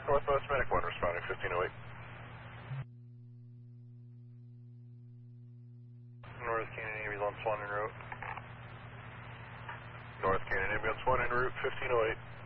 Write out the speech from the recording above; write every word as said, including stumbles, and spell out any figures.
Northwest Medic one responding fifteen oh eight. North Canyon Ambulance one en route. North Canyon Ambulance one en route fifteen oh eight.